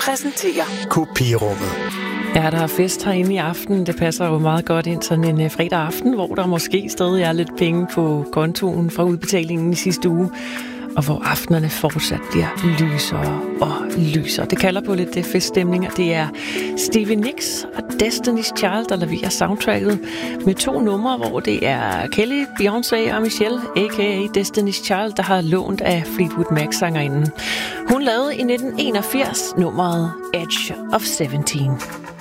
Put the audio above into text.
præsenterer Kopirummet. Ja, der er fest herinde i aften. Det passer jo meget godt ind sådan en fredag aften, hvor der måske stadig er lidt penge på kontoen fra udbetalingen i sidste uge, og hvor aftenerne fortsat bliver lysere og lysere. Det kalder på lidt feststemning, og det er Stevie Nicks og Destiny's Child, der leverer soundtracket med 2 numre, hvor det er Kelly, Beyoncé og Michelle, a.k.a. Destiny's Child, der har lånt af Fleetwood Mac-sangerinden. Hun lavede i 1981 nummeret Edge of 17.